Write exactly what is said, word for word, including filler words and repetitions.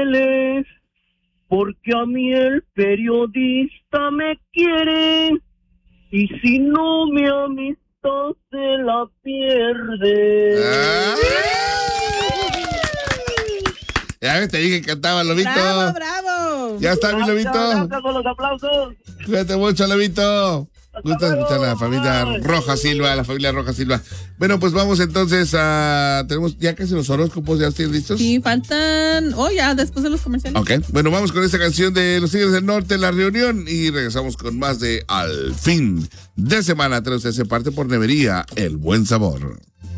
papeles, porque a mí el periodista me quiere, y si no mi amistad se la pierde. Ah. Ya te dije que cantaba, Lobito. ¡Bravo, bravo! Ya está, mi Lobito. Gracias por los aplausos. Cuídate mucho, Lobito. Gusta escuchar a la familia Roja Silva, la familia Roja Silva. Bueno, pues vamos entonces a... Tenemos ya casi los horóscopos, ¿ya están listos? Sí, faltan... Oh, ya, después de los comerciales. Ok, bueno, vamos con esta canción de Los Tigres del Norte, La Reunión, y regresamos con más de Al Fin de Semana. Tenemos ese parte por Nevería, El Buen Sabor.